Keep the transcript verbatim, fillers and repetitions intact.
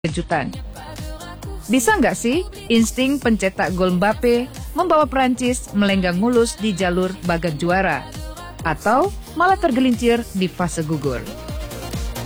kejutan. Bisa nggak sih insting pencetak gol Mbappe membawa Prancis melenggang mulus di jalur babak juara? Atau malah tergelincir di fase gugur?